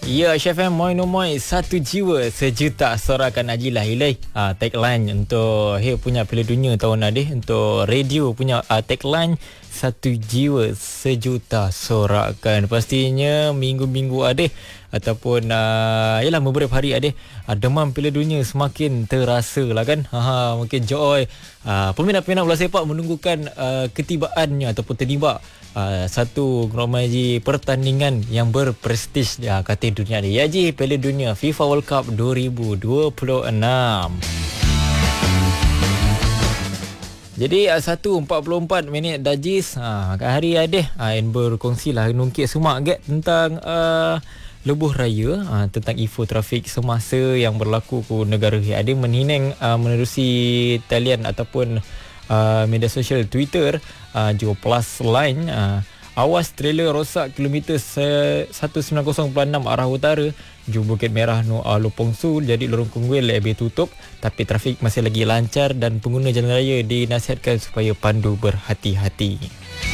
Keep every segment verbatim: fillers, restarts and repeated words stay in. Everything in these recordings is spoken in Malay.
Ya, Chef M, moi no moi, satu jiwa sejuta sorakan ajilah ilai. Uh, tagline untuk hey punya Piala Dunia tahun ni, untuk radio punya uh, tagline satu jiwa sejuta sorakan. Pastinya minggu-minggu ada ataupun uh, yalah beberapa hari ada uh, demam Piala Dunia semakin terasa lah kan. Ha, mungkin Joy uh, peminat-peminat bola sepak menunggukan uh, ketibaannya ataupun terlibat Uh, satu gelombang pertandingan yang berprestij di uh, kategori dunia ni, iaitu Piala Dunia FIFA World Cup dua ribu dua puluh enam. Jadi uh, satu empat puluh empat minit dajis uh, kat hari ada uh, yang berkongsilah nungkit semak get tentang uh, lebuh raya, uh, tentang info trafik semasa yang berlaku ke negara ada menhinang uh, menerusi talian ataupun Uh, media sosial Twitter uh, juga plus line uh, awas trailer rosak kilometer seratus sembilan puluh enam arah utara Ju Bukit Merah no uh, Lopong Sul, jadi lorong Kunguil lebih tutup tapi trafik masih lagi lancar dan pengguna jalan raya dinasihatkan supaya pandu berhati-hati.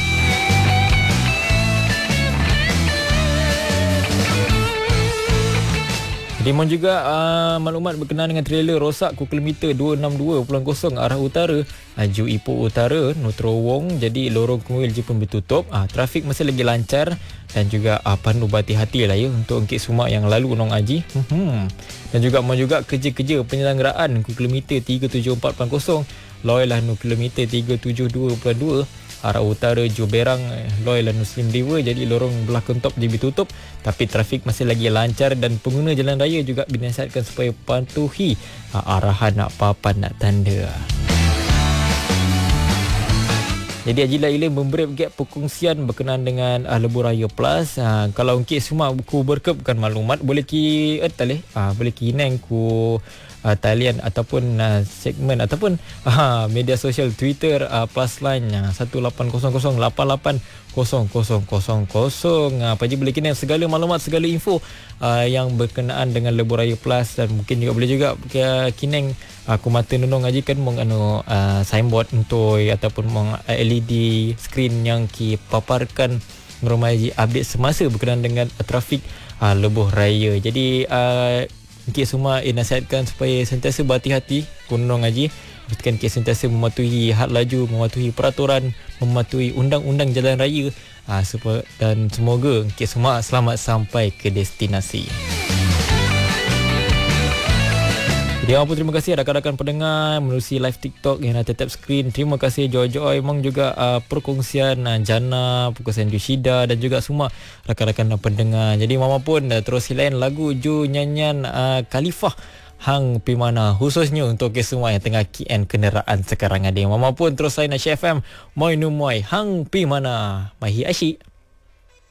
Dimon juga uh, maklumat berkenaan dengan trailer rosak ku kilometer dua enam dua titik kosong arah utara Ju Ipoh Utara Nutro Wong, jadi lorong Kunguil je pun bertutup. uh, trafik masih lagi lancar dan juga uh, pandu berhati-hati lah ya untuk engkit sumak yang lalu Nong Haji. hmm. Dan juga mau juga kerja-kerja penyelenggaraan ku kilometer tiga tujuh empat titik kosong Loi lah nu kilometer tiga tujuh dua titik dua arah utara Juberang Loi dan Muslim River, jadi lorong belakang top dia ditutup tapi trafik masih lagi lancar dan pengguna jalan raya juga dinasihatkan supaya patuhi uh, arahan nak papan nak tanda. Jadi Ajilah Ilim memberi gap perkongsian berkenaan dengan uh, Lebuh Raya Plus. Uh, kalau ungkit semua ku berkepkan maklumat boleh ki etal eh uh, boleh ki neng ku uh, talian ataupun uh, segmen ataupun uh, media sosial Twitter uh, plus line uh, satu lapan kosong kosong lapan lapan kosong kosong kosong kosong. uh, Pak Haji boleh kena segala maklumat, segala info uh, yang berkenaan dengan Lebuh Raya Plus, dan mungkin juga boleh juga uh, kineng aku mata nunung aja kan mong anu uh, signboard untuk ataupun mong uh, L E D screen yang ki paparkan ngeromaji update semasa berkenaan dengan uh, trafik uh, Lebuh Raya. Jadi uh, kita semua nasihatkan supaya sentiasa berhati-hati kunung aja, pastikan kita sentiasa mematuhi had laju, mematuhi peraturan, mematuhi undang-undang jalan raya uh, supaya, dan semoga kita semua selamat sampai ke destinasi. Jadi apa, terima kasih rakan-rakan pendengar menerusi live TikTok yang dah tetap screen. Terima kasih Joy-Joy, memang juga uh, perkongsian uh, Jana, perkongsian Jushida dan juga semua rakan-rakan pendengar. Jadi mama pun uh, terus hilain lagu Ju nyanyian uh, Khalifah Hang Pimana, khususnya untuk ke semua yang tengah K N kenderaan sekarang ada. Mama pun terus lain Chef M, moi nu moi Hang Pimana, Mahi Asyik.